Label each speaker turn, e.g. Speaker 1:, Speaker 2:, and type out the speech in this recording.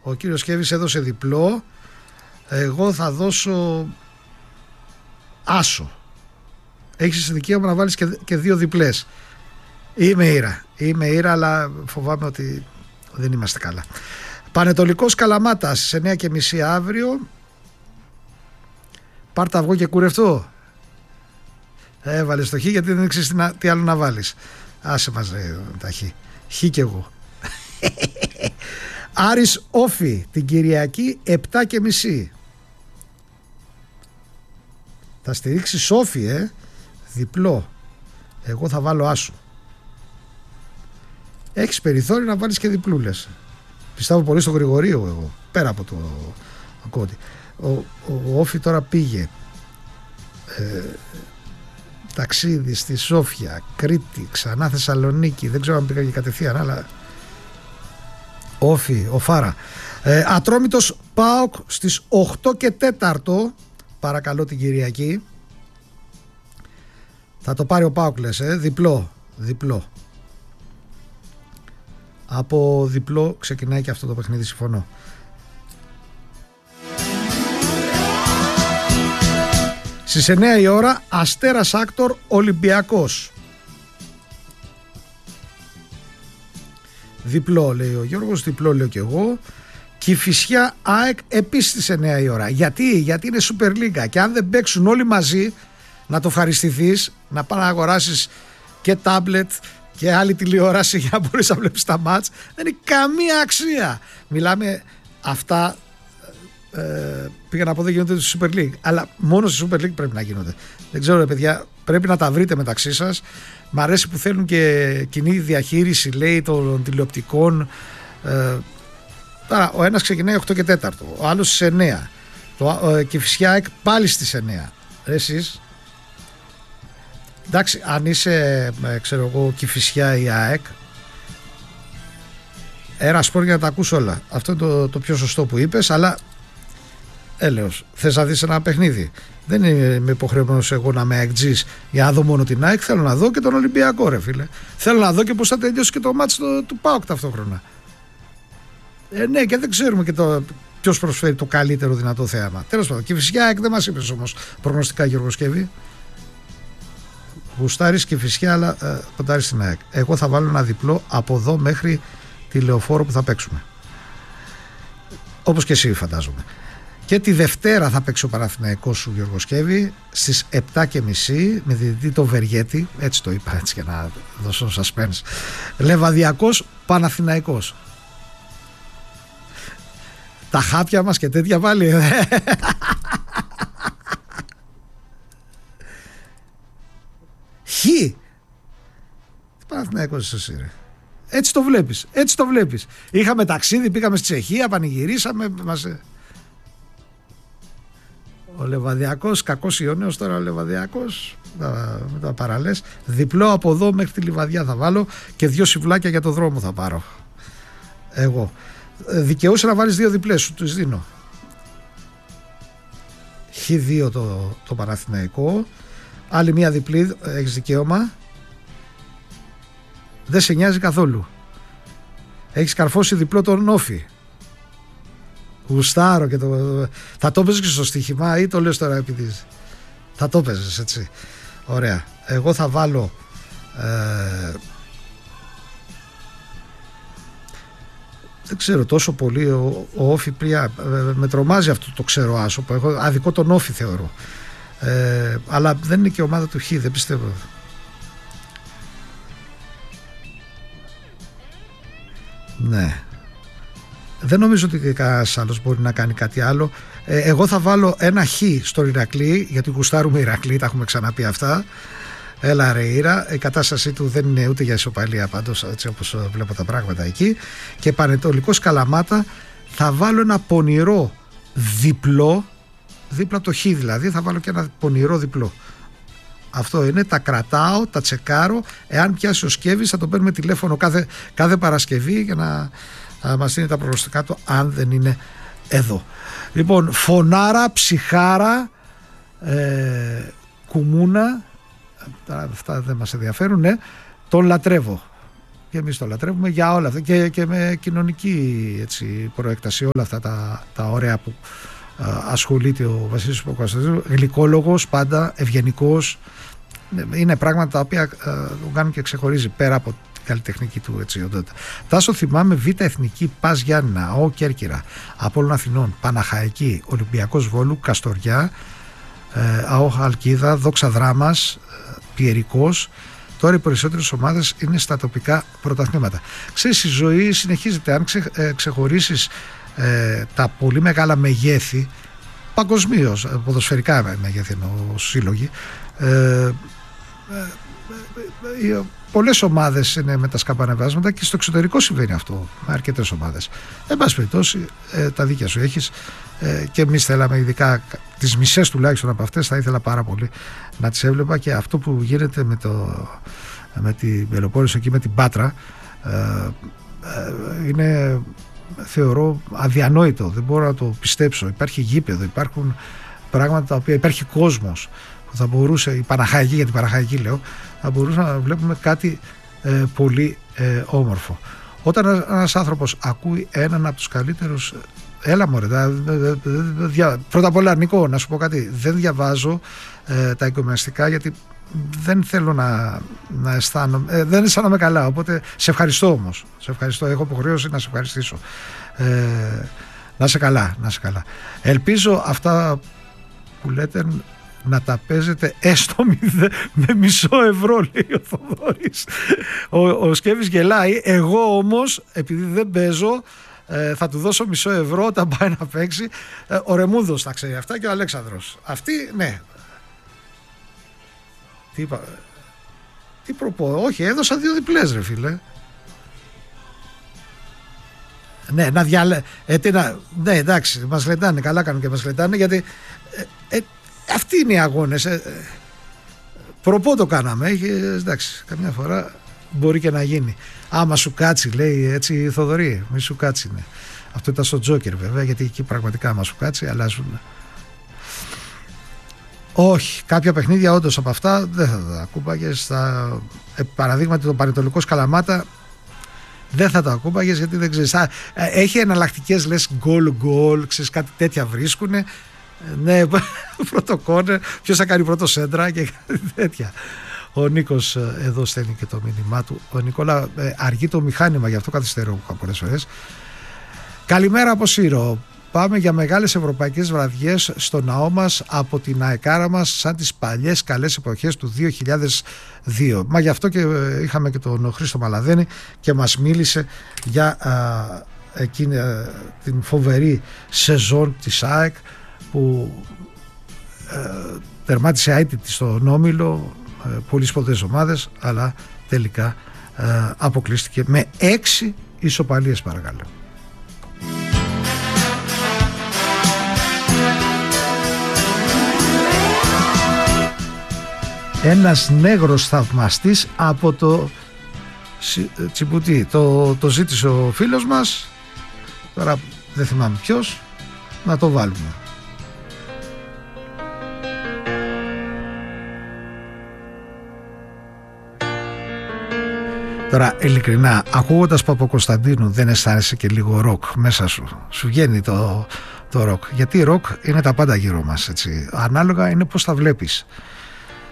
Speaker 1: Ο κύριος Σκεύης έδωσε διπλό. Εγώ θα δώσω άσο. Έχεις δικαίωμα να βάλεις και δύο διπλές. Είμαι ήρα, αλλά φοβάμαι ότι δεν είμαστε καλά. Πανετολικός Καλαμάτα στις 9:30 αύριο. Πάρ' τα αυγό και κουρευτώ. Έβαλες το χ γιατί δεν ξέρεις τι άλλο να βάλεις. Άσε μας τα χ. Χ κι εγώ. Άρης Όφη την Κυριακή 7:30. Θα στηρίξεις Όφη διπλό. Εγώ θα βάλω άσο. Έχεις περιθώριο να βάλεις και διπλούλες. Πιστεύω πολύ στο Γρηγορείο εγώ. Πέρα από το κόντι. Ο Όφη τώρα πήγε ταξίδι στη Σόφια, Κρήτη, ξανά Θεσσαλονίκη. Δεν ξέρω αν πήγα και κατευθείαν, αλλά Όφη, ο Φάρα. Ατρόμητος ΠΑΟΚ στις 8:04. Παρακαλώ την Κυριακή. Θα το πάρει ο ΠΑΟΚ λες, διπλό. Από διπλό ξεκινάει και αυτό το παιχνίδι, συμφωνώ. Στις 9 η ώρα Αστέρας Άκτορ Ολυμπιακός. Διπλό λέει ο Γιώργος, διπλό λέω και εγώ. Κηφισιά ΑΕΚ επίσης στις 9 η ώρα. Γιατί είναι Super League και αν δεν παίξουν όλοι μαζί, να το ευχαριστηθείς, να πας να αγοράσεις και τάμπλετ και άλλη τηλεόραση για να μπορείς να βλέπεις τα μάτς, δεν έχει καμία αξία. Μιλάμε αυτά, πήγα να πω δεν γίνονται στη Super League, αλλά μόνο στη Super League πρέπει να γίνονται. Δεν ξέρω ρε παιδιά, πρέπει να τα βρείτε μεταξύ σας. Μ' αρέσει που θέλουν και κοινή διαχείριση, λέει, των τηλεοπτικών. Τώρα ο ένας ξεκινάει 8:04, ο άλλος στις 9. Το Κηφισιά πάλι στις 9. Εσείς, εντάξει, αν είσαι, ξέρω εγώ, Κηφισιά ή ΑΕΚ, ένα σπορ για να τα ακούς όλα. Αυτό είναι το πιο σωστό που είπες, αλλά έλεος, θες να δεις ένα παιχνίδι. Δεν είμαι υποχρεωμένος εγώ να είμαι ΑΕΚ-τζης για να δω μόνο την ΑΕΚ. Θέλω να δω και τον Ολυμπιακό, ρε φίλε. Θέλω να δω και πώς θα τελειώσει και το μάτς του ΠΑΟΚ ταυτόχρονα. Ναι, και δεν ξέρουμε και ποιος προσφέρει το καλύτερο δυνατό θέαμα. Τέλος πάντων, Κηφισιά ΑΕΚ δεν μας είπες όμως προγνωστικά, Γιώργο Σκεύη. Γουστάρεις Κηφισιά, αλλά ποντάρεις στην ΑΕΚ. Εγώ θα βάλω ένα διπλό από εδώ μέχρι τη Λεωφόρο που θα παίξουμε. Όπως και εσύ φαντάζομαι. Και τη Δευτέρα θα παίξει ο Παναθηναϊκός σου, Γιώργο Σκεύη, στις 7:30 με διαιτητή τον Βεργέτη. Έτσι το είπα, έτσι για να δώσω suspense. Λεβαδιακός Παναθηναϊκός. Τα χάπια μας και τέτοια πάλι. Τι Παναθηναϊκός εσύ ρε. Έτσι το βλέπεις. Είχαμε ταξίδι, πήγαμε στη Τσεχία, πανηγυρίσαμε. Ο Λεβαδιακός, κακός Ιωνέος τώρα ο Λεβαδιακός, με τα παραλές. Διπλό από εδώ μέχρι τη Λιβαδιά θα βάλω και 2 σιβλάκια για το δρόμο θα πάρω. Εγώ. Δικαιούσε να βάλεις 2 διπλές, σου τους δίνω. Χ2 το Παναθηναϊκό. Άλλη μία διπλή, έχεις δικαίωμα. Δεν σε νοιάζει καθόλου. Έχεις καρφώσει διπλό τον Όφη. Γουστάρω και θα το παίζεις και στο στοίχημα ή το λες τώρα επειδή θα το παίζεις έτσι. Ωραία. Εγώ θα βάλω δεν ξέρω τόσο πολύ ο Όφη Πριά, με τρομάζει αυτό το ξέρω άσο που έχω αδικό τον Όφη θεωρώ, αλλά δεν είναι και ομάδα του Χ, δεν πιστεύω. Ναι, δεν νομίζω ότι κανένας άλλος μπορεί να κάνει κάτι άλλο. Εγώ θα βάλω ένα Χ στο Ηρακλή, γιατί γουστάρουμε Ηρακλή, τα έχουμε ξαναπεί αυτά. Έλα ρε Ήρα, η κατάστασή του δεν είναι ούτε για ισοπαλία πάντως, έτσι όπως βλέπω τα πράγματα εκεί. Και Πανετολικός Καλαμάτα θα βάλω ένα πονηρό διπλό, δίπλα από το Χ δηλαδή, θα βάλω και ένα πονηρό διπλό. Αυτό είναι, τα κρατάω, τα τσεκάρω. Εάν πιάσει ο Σκεύης θα το παίρνουμε τηλέφωνο κάθε Παρασκευή για να μας δίνει τα προγνωστικά του, αν δεν είναι εδώ. Λοιπόν, Φωνάρα, Ψυχάρα, Κουμούνα, αυτά δεν μας ενδιαφέρουν, ναι. Τον λατρεύω. Και εμείς το λατρεύουμε για όλα αυτά και με κοινωνική, έτσι, προέκταση, όλα αυτά τα ωραία που ασχολείται ο Βασίλης Παπακοσταντίνου. Γλυκόλογος πάντα, ευγενικός. Είναι πράγματα τα οποία τον κάνουν και ξεχωρίζει πέρα από την καλλιτεχνική του, έτσι, οντότητα. Τάσο θυμάμαι Β' Εθνική, Πας Γιάννηνα, ΑΟ Κέρκυρα, Απόλλων Αθηνών, Παναχαϊκή, Ολυμπιακός Βόλου, Καστοριά, ΑΟ Χαλκίδα, Δόξα Δράμας, Πιερικός. Τώρα οι περισσότερες ομάδες είναι στα τοπικά πρωταθλήματα. Ξέρεις, η ζωή συνεχίζεται. Αν ξεχωρίσεις τα πολύ μεγάλα μεγέθη, παγκοσμίως, ποδοσφαιρικά μεγέθη εννοώ, σύλλογοι, πολλές ομάδες είναι με τα σκαμπανεβάσματα και στο εξωτερικό συμβαίνει αυτό με αρκετές ομάδες. Εν πάση περιπτώσει, τα δίκια σου έχεις, και εμείς θέλαμε, ειδικά τις μισές τουλάχιστον από αυτές, θα ήθελα πάρα πολύ να τις έβλεπα, και αυτό που γίνεται με την Πελοπόννησο εκεί, με την Πάτρα, είναι, θεωρώ, αδιανόητο. Δεν μπορώ να το πιστέψω. Υπάρχει γήπεδο, υπάρχουν πράγματα τα οποία, υπάρχει κόσμος που θα μπορούσε, η Παναχαϊκή, για την Παναχαϊκή λέω, θα μπορούσε να βλέπουμε κάτι πολύ όμορφο. Όταν ένας άνθρωπος ακούει έναν από τους καλύτερους, έλα μωρέ, πρώτα απ' όλα, Νίκο, να σου πω κάτι, δεν διαβάζω τα εγκομιαστικά, γιατί δεν θέλω να αισθάνομαι, δεν αισθάνομαι καλά, οπότε σε ευχαριστώ όμως, σε ευχαριστώ, έχω υποχρέωση να σε ευχαριστήσω. Να σε καλά, να σε καλά. Ελπίζω αυτά που λέτε να τα παίζετε έστω με €0, λέει ο Θοδωρής. Ο Σκέβης γελάει. Εγώ όμως, επειδή δεν παίζω, θα του δώσω €0 όταν πάει να παίξει. Ο Ρεμούδος τα ξέρει αυτά και ο Αλέξανδρος. Αυτοί, ναι. Τι είπα, τι προπώ, όχι, έδωσα 2 διπλές, ρε φίλε. Ναι, ναι, εντάξει, μας λεντάνε, καλά κάνουν και μας λεντάνε, γιατί αυτοί είναι οι αγώνες. Προπό το κάναμε, εντάξει, καμιά φορά μπορεί και να γίνει. Άμα σου κάτσει, λέει έτσι, Θοδωρή, μη σου κάτσει, ναι. Αυτό ήταν στο Τζόκερ βέβαια, γιατί εκεί πραγματικά άμα σου κάτσει αλλάζουν. Όχι, κάποια παιχνίδια όντως από αυτά δεν θα τα ακούμπαγες. Παραδείγματι το Πανετολικός Καλαμάτα δεν θα τα ακούμπαγες, γιατί δεν ξέρεις. Έχει εναλλακτικές, λες γκολ, ξέρεις, κάτι τέτοια βρίσκουνε. Ναι, πρώτο κόρνερ, ποιος θα κάνει πρώτο σέντρα και κάτι τέτοια. Ο Νίκος εδώ στέλνει και το μήνυμά του. Ο Νικόλα, αργεί το μηχάνημα, γι' αυτό καθυστερώ πολλές φορές. Καλημέρα από Σύρο. Πάμε για μεγάλες ευρωπαϊκές βραδιές στο ναό μας από την αεκάρα μας, σαν τις παλιές καλές εποχές του 2002. Μα γι' αυτό και είχαμε και τον Χρήστο Μαλαδένη και μας μίλησε για εκείνη την φοβερή σεζόν της ΑΕΚ που τερμάτισε αίτητη στον όμιλο, πολύ σπουδαίες ομάδες, αλλά τελικά αποκλείστηκε με 6 ισοπαλίες, παρακαλώ. Ένας νέγρος θαυμαστής από το Τσιμπουτί. Το ζήτησε ο φίλος μας, τώρα δεν θυμάμαι ποιος, να το βάλουμε. Τώρα ειλικρινά, ακούγοντας Παπακοσταντίνου, δεν αισθάνεσαι και λίγο ροκ μέσα σου? Σου βγαίνει το ροκ? Γιατί ροκ είναι τα πάντα γύρω μας, έτσι. Ανάλογα είναι πώς τα βλέπεις.